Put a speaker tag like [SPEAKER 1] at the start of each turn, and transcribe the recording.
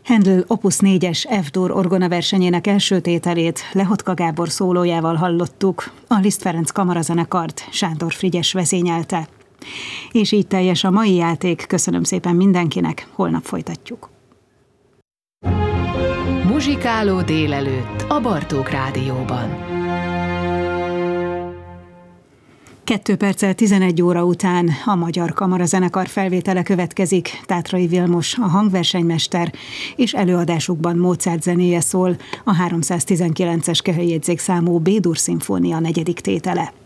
[SPEAKER 1] Handel Opus 4-es F-dur orgona versenyének első tételét Lehotka Gábor szólójával hallottuk, a Liszt Ferenc kamarazenekart Sándor Frigyes vezényelte. És így teljes a mai játék, köszönöm szépen mindenkinek, holnap folytatjuk.
[SPEAKER 2] Muzsikáló délelőtt a Bartók Rádióban.
[SPEAKER 1] 2 perccel 11 óra után a Magyar Kamarazenekar felvétele következik. Tátrai Vilmos a hangversenymester, és előadásukban Mozart zenéje szól, a 319-es kehelyjegyzékszámú B-dur szimfónia 4. tétele.